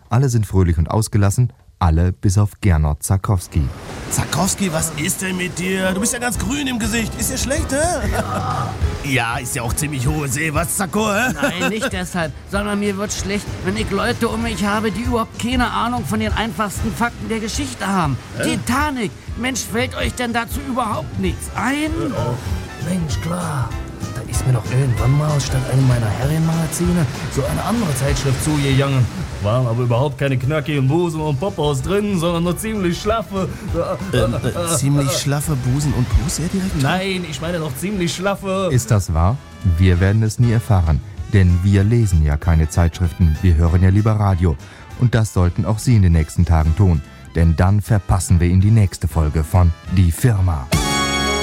Alle sind fröhlich und ausgelassen, alle bis auf Gernot Zakowski. Zakowski, was ist denn mit dir? Du bist ja ganz grün im Gesicht. Ist dir schlecht, hä? Ja, ist ja auch ziemlich hohe See, was, Zacko, hä? Nein, nicht deshalb, sondern mir wird schlecht, wenn ich Leute um mich habe, die überhaupt keine Ahnung von den einfachsten Fakten der Geschichte haben. Titanic, Mensch, fällt euch denn dazu überhaupt nichts ein? Mensch, klar. Da ist mir doch irgendwann mal statt einem meiner Herrenmagazine so eine andere Zeitschrift zugegangen. Waren aber überhaupt keine knackigen Busen und Popos drin, sondern nur ziemlich schlaffe. Ziemlich schlaffe Busen und Pus, Herr Direktor? Nein, ich meine doch ziemlich schlaffe. Ist das wahr? Wir werden es nie erfahren, denn wir lesen ja keine Zeitschriften, wir hören ja lieber Radio. Und das sollten auch Sie in den nächsten Tagen tun, denn dann verpassen wir Ihnen die nächste Folge von Die Firma.